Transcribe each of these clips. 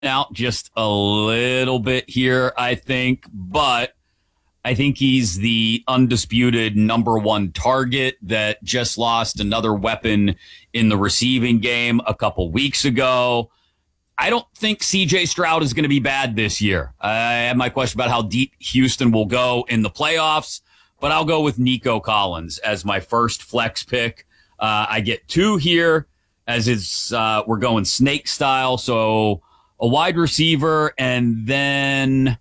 out just a little bit here, I think, but I think he's the undisputed number one target that just lost another weapon in the receiving game a couple weeks ago. I don't think CJ Stroud is going to be bad this year. I have my question about how deep Houston will go in the playoffs, but I'll go with Nico Collins as my first flex pick. I get two here as it's we're going snake style. So a wide receiver, and then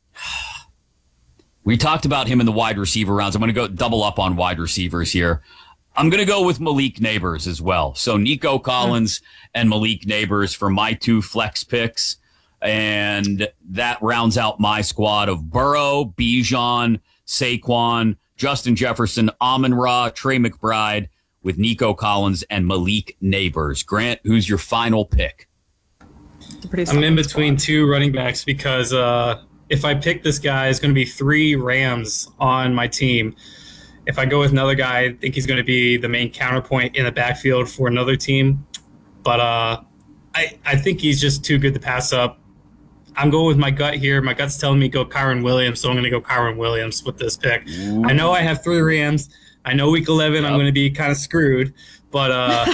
we talked about him in the wide receiver rounds. I'm going to go double up on wide receivers here. I'm going to go with Malik Neighbors as well. So Nico Collins and Malik Neighbors for my two flex picks. And that rounds out my squad of Burrow, Bijan, Saquon, Justin Jefferson, Amon-Ra, Trey McBride with Nico Collins and Malik Neighbors. Grant, who's your final pick? I'm in between two running backs because if I pick this guy, it's going to be three Rams on my team. If I go with another guy, I think he's going to be the main counterpoint in the backfield for another team. But I think he's just too good to pass up. I'm going with my gut here. My gut's telling me go Kyren Williams, so I'm going to go Kyren Williams with this pick. Ooh. I know I have three Rams. I know week 11 I'm going to be kind of screwed. But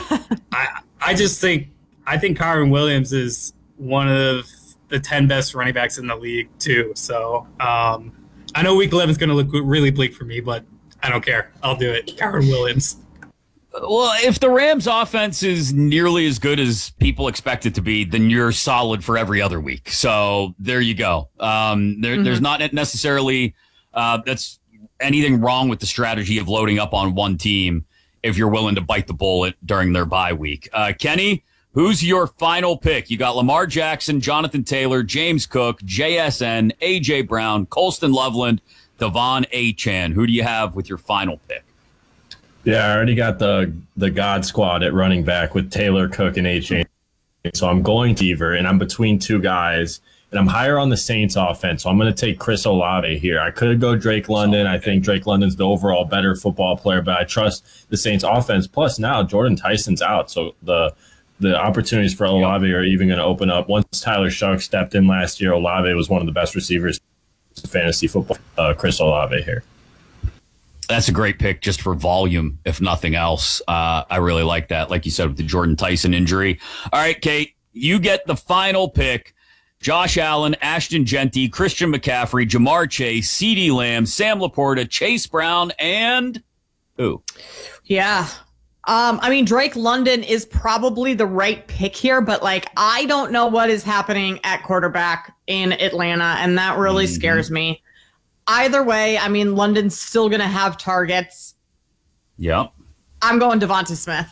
I think Kyren Williams is one of the 10 best running backs in the league too. So I know week 11 is going to look really bleak for me, but I don't care. I'll do it. Kyren Williams. Well, if the Rams offense is nearly as good as people expect it to be, then you're solid for every other week. So there you go. There's not necessarily that's anything wrong with the strategy of loading up on one team if you're willing to bite the bullet during their bye week. Kenny, who's your final pick? You got Lamar Jackson, Jonathan Taylor, James Cook, JSN, A.J. Brown, Colston Loveland, Devon Achane. Who do you have with your final pick? Yeah, I already got the God squad at running back with Taylor, Cook, and Achane. So I'm going to Deaver, and I'm between two guys, and I'm higher on the Saints offense. So I'm going to take Chris Olave here. I could go Drake London. I think Drake London's the overall better football player, but I trust the Saints offense. Plus now Jordan Tyson's out, so the opportunities for Olave are even going to open up. Once Tyler Shark stepped in last year, Olave was one of the best receivers in fantasy football. Chris Olave here. That's a great pick just for volume, if nothing else. I really like that. Like you said, with the Jordan Tyson injury. All right, Kate, you get the final pick. Josh Allen, Ashton Genty, Christian McCaffrey, Jamar Chase, CeeDee Lamb, Sam Laporta, Chase Brown, and who? Yeah. I mean, Drake London is probably the right pick here, but I don't know what is happening at quarterback in Atlanta, and that really scares me. Either way, I mean, London's still going to have targets. Yep. I'm going Devonta Smith.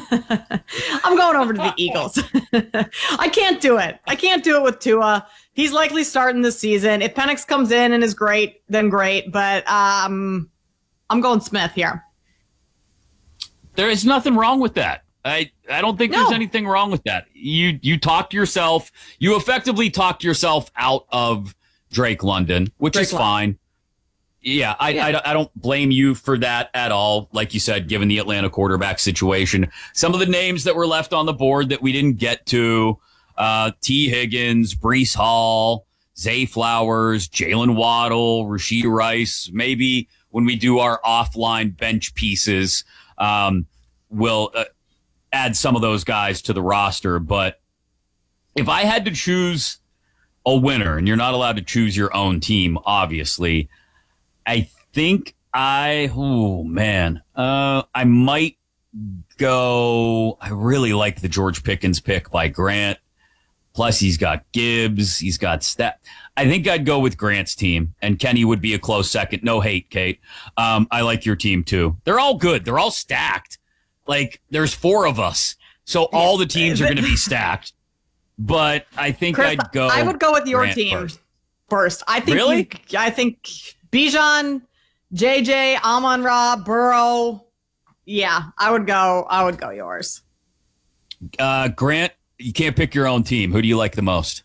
I'm going over to the Eagles. I can't do it. I can't do it with Tua. He's likely starting this season. If Penix comes in and is great, then great. But I'm going Smith here. There is nothing wrong with that. I don't think there's anything wrong with that. You talked yourself. You effectively talked yourself out of Drake London, which is fine. Yeah, I don't blame you for that at all. Like you said, given the Atlanta quarterback situation, some of the names that were left on the board that we didn't get to, T. Higgins, Breece Hall, Zay Flowers, Jalen Waddle, Rashee Rice. Maybe when we do our offline bench pieces, we'll add some of those guys to the roster. But if I had to choose a winner, and you're not allowed to choose your own team, obviously, I think I might go. I really like the George Pickens pick by Grant. Plus, he's got Gibbs. He's got Stat. I think I'd go with Grant's team, and Kenny would be a close second. No hate, Kate. I like your team, too. They're all good. They're all stacked. There's four of us, so all the teams are going to be stacked. But I think Chris, I would go with your Grant team first. I think really? I think Bijan, JJ, Amon-Ra, Burrow. Yeah, I would go yours. Grant, you can't pick your own team. Who do you like the most?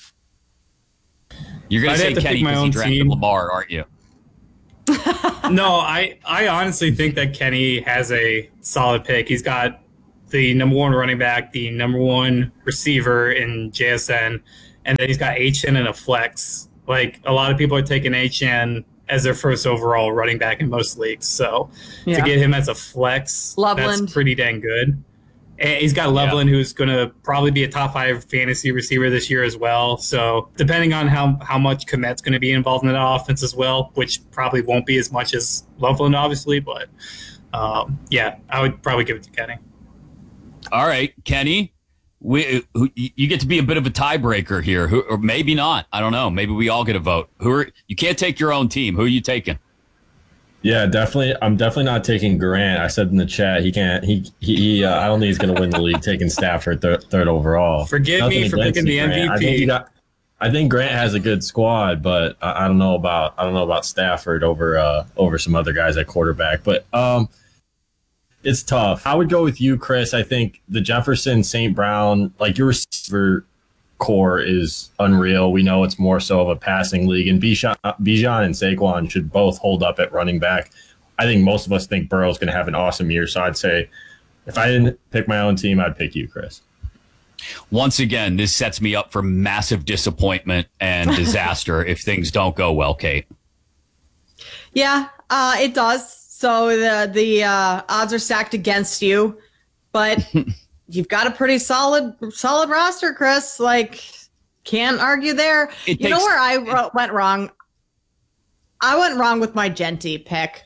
You're going to say Kenny because he drafted Lamar, aren't you? No, I honestly think that Kenny has a solid pick. He's got the number one running back, the number one receiver in JSN, and then he's got HN and a flex. Like, a lot of people are taking HN as their first overall running back in most leagues. So to get him as a flex, Loveland. That's pretty dang good. And he's got Loveland, who's going to probably be a top 5 fantasy receiver this year as well. So depending on how much Kmet's going to be involved in that offense as well, which probably won't be as much as Loveland, obviously. But, I would probably give it to Kenny. All right, Kenny. You get to be a bit of a tiebreaker here, or maybe not. I don't know. Maybe we all get a vote. You can't take your own team. Who are you taking? Yeah, definitely. I'm definitely not taking Grant. I said in the chat he can't. He I don't think he's going to win the league taking Stafford third overall. Forgive me for picking the MVP. I think Grant has a good squad, but I don't know about Stafford over some other guys at quarterback. But it's tough. I would go with you, Chris. I think the Jefferson, St. Brown, like your receiver core is unreal. We know it's more so of a passing league, and Bijan and Saquon should both hold up at running back. I think most of us think Burrow's going to have an awesome year, so I'd say if I didn't pick my own team, I'd pick you, Chris. Once again, this sets me up for massive disappointment and disaster if things don't go well, Kate. Yeah, it does. So the odds are stacked against you, but you've got a pretty solid roster, Chris. Like, can't argue there. Know where I went wrong? I went wrong with my Genty pick.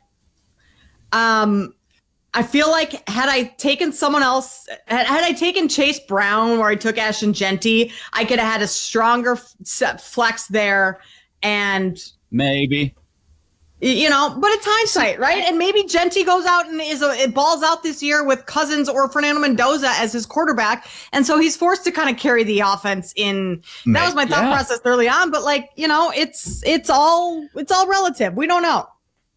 I feel like had I taken someone else, had I taken Chase Brown or I took Ashton Genty, I could have had a stronger flex there. And maybe. But it's hindsight, right? And maybe Genty goes out and it balls out this year with Cousins or Fernando Mendoza as his quarterback. And so he's forced to kind of carry the offense in. That was my thought process early on. But it's all relative. We don't know.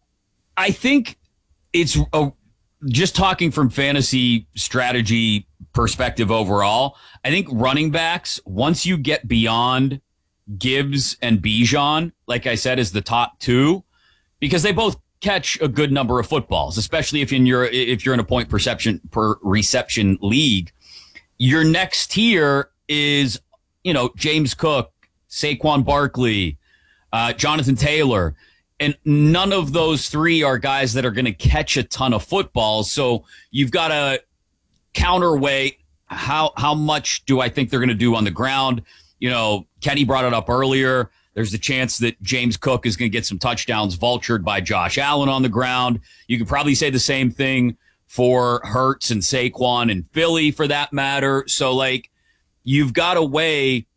I think it's just talking from fantasy strategy perspective overall. I think running backs, once you get beyond Gibbs and Bijan, like I said, is the top 2. Because they both catch a good number of footballs, especially if you're in a point per reception league. Your next tier is, James Cook, Saquon Barkley, Jonathan Taylor, and none of those 3 are guys that are going to catch a ton of footballs. So you've got to counterweight how much do I think they're going to do on the ground. Kenny brought it up earlier. There's the chance that James Cook is going to get some touchdowns vultured by Josh Allen on the ground. You could probably say the same thing for Hurts and Saquon and Philly for that matter. So, you've got to weigh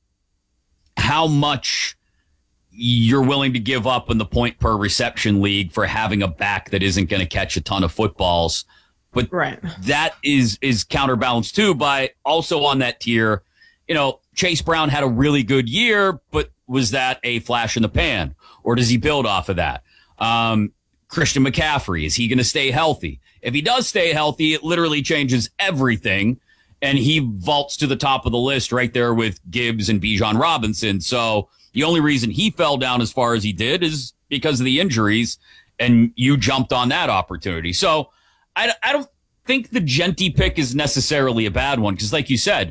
how much you're willing to give up in the point per reception league for having a back that isn't going to catch a ton of footballs. But that is counterbalanced too by also on that tier, Chase Brown had a really good year, but was that a flash in the pan, or does he build off of that? Christian McCaffrey, is he going to stay healthy? If he does stay healthy, it literally changes everything, and he vaults to the top of the list right there with Gibbs and Bijan Robinson. So the only reason he fell down as far as he did is because of the injuries, and you jumped on that opportunity. So I don't think the Genty pick is necessarily a bad one because, like you said,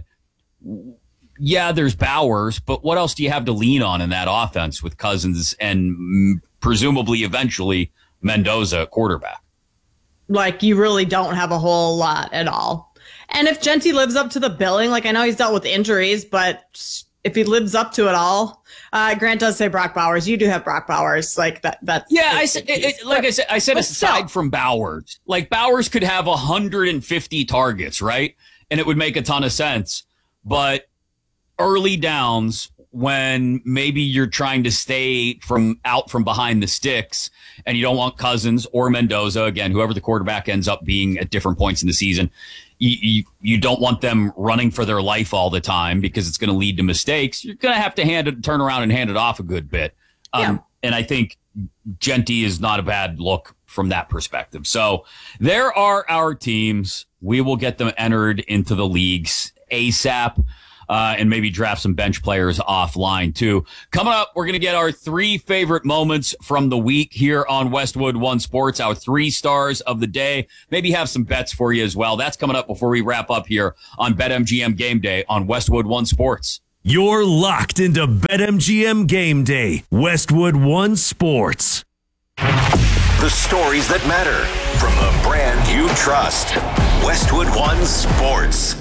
yeah, there's Bowers, but what else do you have to lean on in that offense with Cousins and presumably eventually Mendoza at quarterback? You really don't have a whole lot at all. And if Genty lives up to the billing, I know he's dealt with injuries, but if he lives up to it all, Grant does say Brock Bowers. You do have Brock Bowers. That's yeah. I said aside from Bowers, Bowers could have 150 targets, right? And it would make a ton of sense, but early downs when maybe you're trying to stay from behind the sticks and you don't want Cousins or Mendoza, again, whoever the quarterback ends up being at different points in the season, you don't want them running for their life all the time because it's going to lead to mistakes. You're going to have to turn around and hand it off a good bit. And I think Genty is not a bad look from that perspective. So there are our teams. We will get them entered into the leagues ASAP. And maybe draft some bench players offline, too. Coming up, we're going to get our 3 favorite moments from the week here on Westwood One Sports, our 3 stars of the day. Maybe have some bets for you as well. That's coming up before we wrap up here on BetMGM Game Day on Westwood One Sports. You're locked into BetMGM Game Day, Westwood One Sports. The stories that matter from the brand you trust. Westwood One Sports.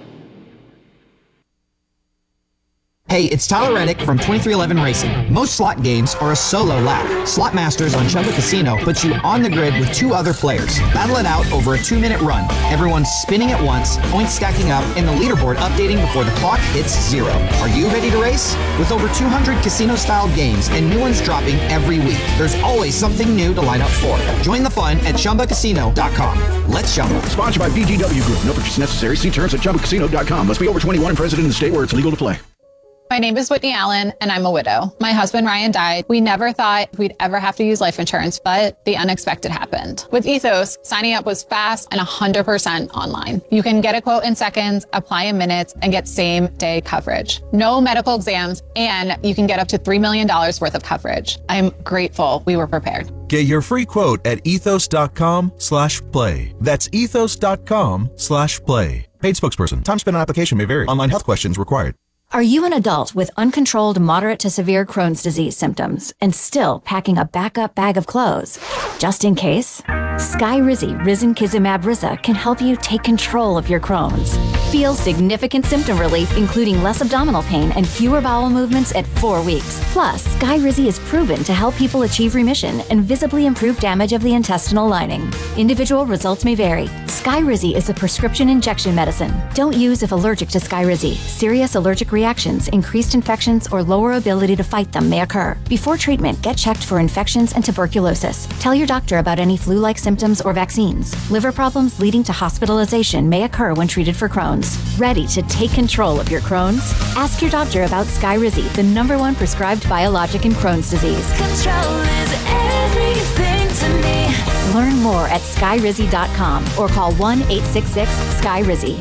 Hey, it's Tyler Reddick from 2311 Racing. Most slot games are a solo lap. Slot Masters on Chumba Casino puts you on the grid with 2 other players. Battle it out over a 2-minute run. Everyone's spinning at once, points stacking up, and the leaderboard updating before the clock hits 0. Are you ready to race? With over 200 casino-style games and new ones dropping every week, there's always something new to line up for. Join the fun at ChumbaCasino.com. Let's Chumba. Sponsored by VGW Group. No purchase necessary. See terms at ChumbaCasino.com. Must be over 21 and present in the state where it's legal to play. My name is Whitney Allen, and I'm a widow. My husband, Ryan, died. We never thought we'd ever have to use life insurance, but the unexpected happened. With Ethos, signing up was fast and 100% online. You can get a quote in seconds, apply in minutes, and get same-day coverage. No medical exams, and you can get up to $3 million worth of coverage. I'm grateful we were prepared. Get your free quote at ethos.com/play. That's ethos.com/play. Paid spokesperson. Time spent on application may vary. Online health questions required. Are you an adult with uncontrolled moderate to severe Crohn's disease symptoms and still packing a backup bag of clothes? Just in case? Skyrizi Risankizumab Riza can help you take control of your Crohn's. Feel significant symptom relief, including less abdominal pain and fewer bowel movements at 4 weeks. Plus, Skyrizi is proven to help people achieve remission and visibly improve damage of the intestinal lining. Individual results may vary. Skyrizi is a prescription injection medicine. Don't use if allergic to Skyrizi. Serious allergic reactions, increased infections, or lower ability to fight them may occur. Before treatment, get checked for infections and tuberculosis. Tell your doctor about any flu-like symptoms or vaccines. Liver problems leading to hospitalization may occur when treated for Crohn's. Ready to take control of your Crohn's? Ask your doctor about Skyrizi, the #1 prescribed biologic in Crohn's disease. Control is everything to me. Learn more at skyrizi.com or call 1-866-SKYRIZI.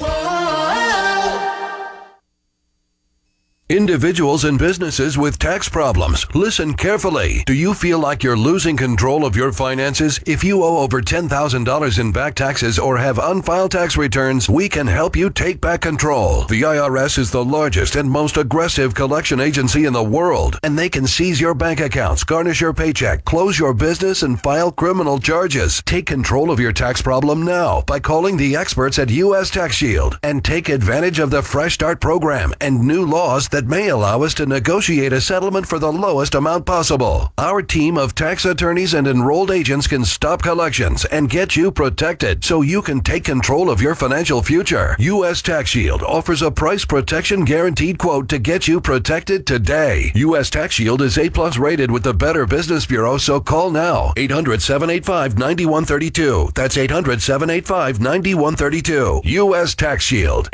Individuals and businesses with tax problems, listen carefully. Do you feel like you're losing control of your finances? If you owe over $10,000 in back taxes or have unfiled tax returns, we can help you take back control. The IRS is the largest and most aggressive collection agency in the world, and they can seize your bank accounts, garnish your paycheck, close your business, and file criminal charges. Take control of your tax problem now by calling the experts at U.S. Tax Shield and take advantage of the Fresh Start program and new laws that may allow us to negotiate a settlement for the lowest amount possible. Our team of tax attorneys and enrolled agents can stop collections and get you protected so you can take control of your financial future. U.S. Tax Shield offers a price protection guaranteed quote to get you protected today. U.S. Tax Shield is A+ rated with the Better Business Bureau, so call now. 800-785-9132. That's 800-785-9132. U.S. Tax Shield.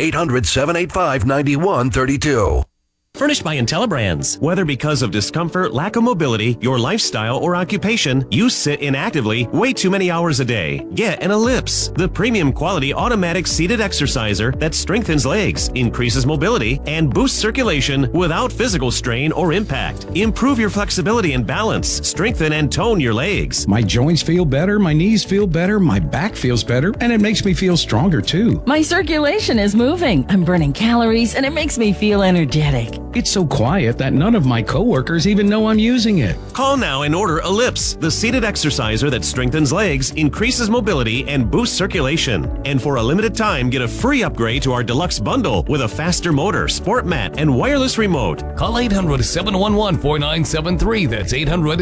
800-785-9132. Furnished by IntelliBrands. Whether because of discomfort, lack of mobility, your lifestyle, or occupation, you sit inactively way too many hours a day. Get an Ellipse, the premium quality automatic seated exerciser that strengthens legs, increases mobility, and boosts circulation without physical strain or impact. Improve your flexibility and balance, strengthen and tone your legs. My joints feel better, my knees feel better, my back feels better, and it makes me feel stronger too. My circulation is moving, I'm burning calories, and it makes me feel energetic. It's so quiet that none of my coworkers even know I'm using it. Call now and order Ellipse, the seated exerciser that strengthens legs, increases mobility, and boosts circulation. And for a limited time, get a free upgrade to our deluxe bundle with a faster motor, sport mat, and wireless remote. Call 800-711-4973. That's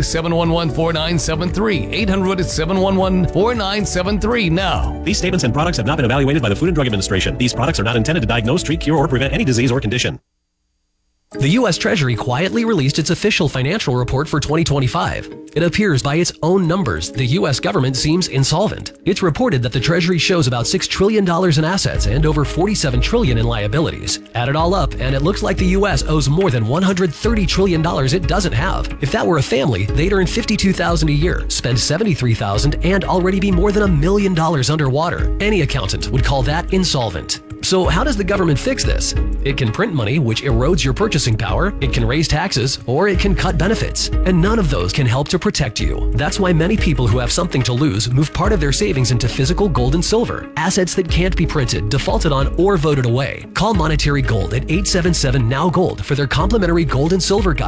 800-711-4973. 800-711-4973 now. These statements and products have not been evaluated by the Food and Drug Administration. These products are not intended to diagnose, treat, cure, or prevent any disease or condition. The U.S. Treasury quietly released its official financial report for 2025. It appears by its own numbers, the U.S. government seems insolvent. It's reported that the Treasury shows about $6 trillion in assets and over $47 trillion in liabilities. Add it all up, and it looks like the U.S. owes more than $130 trillion it doesn't have. If that were a family, they'd earn $52,000 a year, spend $73,000, and already be more than $1 million underwater. Any accountant would call that insolvent. So how does the government fix this? It can print money, which erodes your purchasing power, it can raise taxes, or it can cut benefits. And none of those can help to protect you. That's why many people who have something to lose move part of their savings into physical gold and silver, assets that can't be printed, defaulted on, or voted away. Call Monetary Gold at 877-NOW-GOLD for their complimentary gold and silver guide.